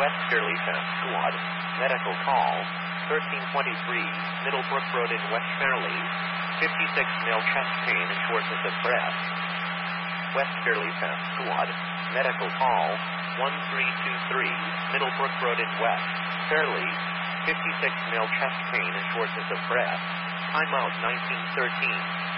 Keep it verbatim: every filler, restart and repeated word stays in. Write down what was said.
West Shirley Fence Squad. Medical call, thirteen twenty-three Middlebrook Road in West Shirley. fifty-six male chest pain and shortness of breath. West Shirley Fence Squad. Medical call, one three two three Middlebrook Road in West Shirley. fifty-six male chest pain and shortness of breath. Timeout nineteen thirteen.